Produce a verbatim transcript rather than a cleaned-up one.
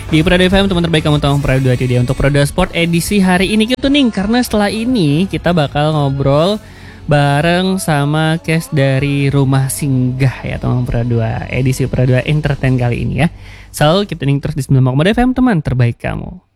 Di Prado F M, teman terbaik kamu tahu Prado itu dia untuk Prado Sport edisi hari ini gitu nih. Karena setelah ini kita bakal ngobrol bareng sama case dari Rumah Singgah ya teman Prado edisi Prado Entertain kali ini ya. Selalu keep tuning terus di sembilan puluh koma dua F M, teman terbaik kamu.